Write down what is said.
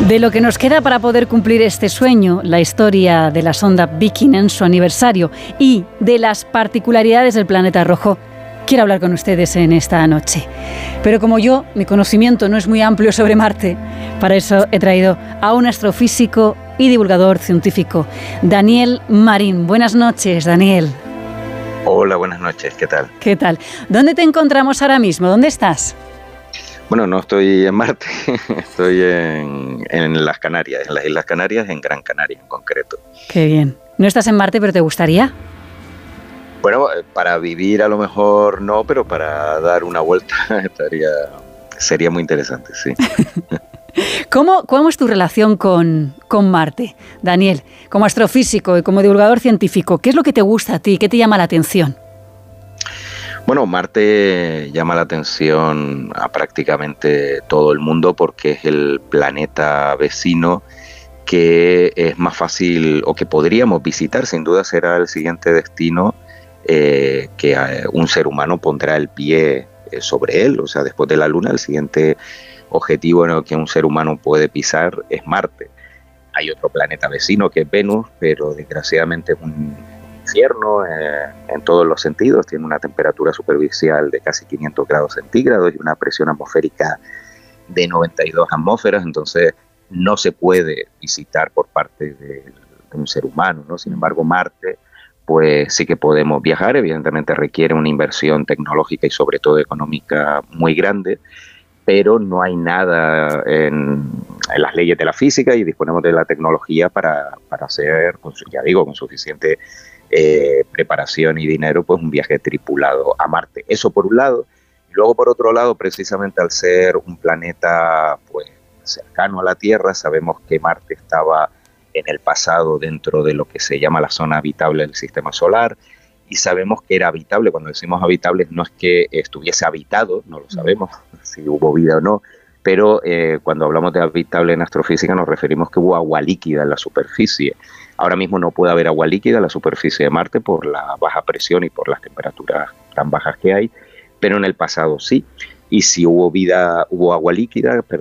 De lo que nos queda para poder cumplir este sueño, la historia de la sonda Viking en su aniversario y de las particularidades del planeta rojo, quiero hablar con ustedes en esta noche. Pero como mi conocimiento no es muy amplio sobre Marte, para eso he traído a un astrofísico y divulgador científico, Daniel Marín. Buenas noches, Daniel. Hola, buenas noches, ¿qué tal? ¿Qué tal? ¿Dónde te encontramos ahora mismo? ¿Dónde estás? Bueno, no estoy en Marte, estoy en las Canarias, en las Islas Canarias, en Gran Canaria en concreto. Qué bien. No estás en Marte, pero ¿te gustaría? Bueno, para vivir a lo mejor no, pero para dar una vuelta sería muy interesante, sí. ¿Cómo es tu relación con Marte, Daniel? Como astrofísico y como divulgador científico, ¿qué es lo que te gusta a ti? ¿Qué te llama la atención? Bueno, Marte llama la atención a prácticamente todo el mundo porque es el planeta vecino que es más fácil o que podríamos visitar. Sin duda será el siguiente destino que un ser humano pondrá el pie sobre él. O sea, después de la Luna, el siguiente objetivo en el que un ser humano puede pisar es Marte. Hay otro planeta vecino que es Venus, pero desgraciadamente es un infierno en todos los sentidos. Tiene una temperatura superficial de casi 500 grados centígrados y una presión atmosférica de 92 atmósferas, entonces no se puede visitar por parte de un ser humano, ¿no? Sin embargo, Marte, pues sí que podemos viajar. Evidentemente requiere una inversión tecnológica y sobre todo económica muy grande, pero no hay nada en las leyes de la física y disponemos de la tecnología para hacer, ya digo, con suficiente preparación y dinero, pues un viaje tripulado a Marte. Eso por un lado. Y luego por otro lado, precisamente al ser un planeta pues cercano a la Tierra, sabemos que Marte estaba en el pasado dentro de lo que se llama la zona habitable del sistema solar, y sabemos que era habitable. Cuando decimos habitable no es que estuviese habitado, no lo sabemos si hubo vida o no, pero cuando hablamos de habitable en astrofísica nos referimos que hubo agua líquida en la superficie. Ahora mismo no puede haber agua líquida en la superficie de Marte por la baja presión y por las temperaturas tan bajas que hay, pero en el pasado sí. Y si hubo vida, hubo agua líquida,